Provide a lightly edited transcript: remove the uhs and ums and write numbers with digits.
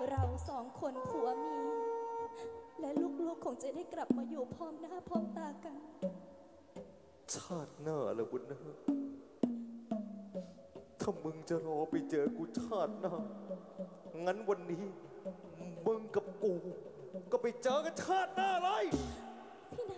เราสองคนผัวเมียและลูกๆคงจะได้กลับมาอยู่พร้อมหน้าพร้อมตากันชาติหน้าละบุญนะถ้ามึงจะรอไปเจอกูชาติหน้างั้นวันนี้มึงกับกูก็ไปเจอกันชาติหน้าเลยพี่นา